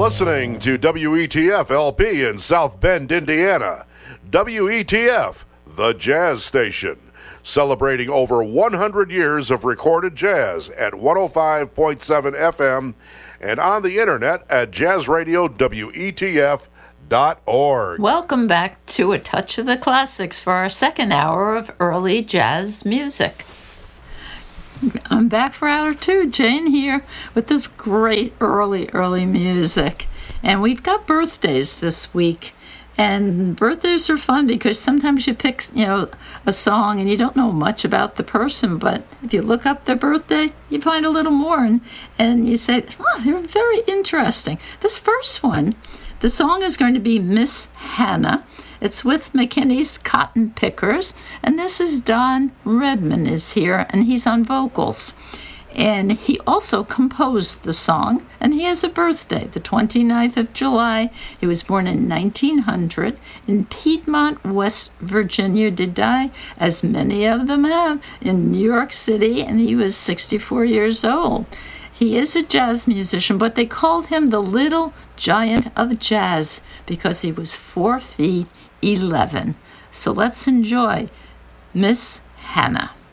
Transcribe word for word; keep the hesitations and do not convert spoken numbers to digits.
listening to W E T F L P in South Bend, Indiana. W E T F, the jazz station, celebrating over one hundred years of recorded jazz at one oh five point seven F M and on the internet at jazz radio W E T F dot org. Welcome back to A Touch of the Classics for our second hour of early jazz music. I'm back for hour two, Jane here, with this great early, early music. And we've got birthdays this week. And birthdays are fun because sometimes you pick, you know, a song and you don't know much about the person, but if you look up their birthday, you find a little more, and, and you say, oh, they're very interesting. This first one, the song is going to be Miss Hannah. It's with McKinney's Cotton Pickers, and this is Don Redman is here, and he's on vocals. And he also composed the song, and he has a birthday, the twenty-ninth of July. He was born in nineteen hundred in Piedmont, West Virginia, did die, as many of them have, in New York City, and he was sixty-four years old. He is a jazz musician, but they called him the Little Giant of Jazz because he was four feet eleven. So let's enjoy Miss Hannah.